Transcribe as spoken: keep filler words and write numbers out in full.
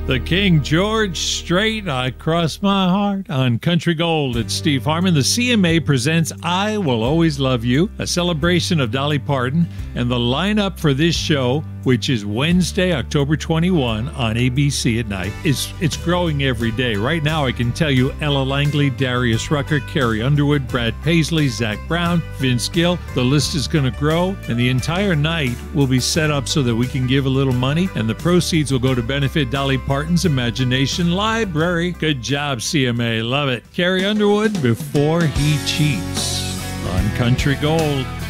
The King George Strait, I Cross My Heart on Country Gold. It's Steve Harmon. The C M A presents I Will Always Love You, a celebration of Dolly Parton, and the lineup for this show, which is Wednesday, October twenty-first on A B C at night, is it's growing every day. Right now, I can tell you Ella Langley, Darius Rucker, Carrie Underwood, Brad Paisley, Zach Brown, Vince Gill. The list is going to grow, and the entire night will be set up so that we can give a little money, and the proceeds will go to benefit Dolly Parton's Imagination Library. Good job, C M A. Love it. Carrie Underwood, Before He Cheats on Country Gold.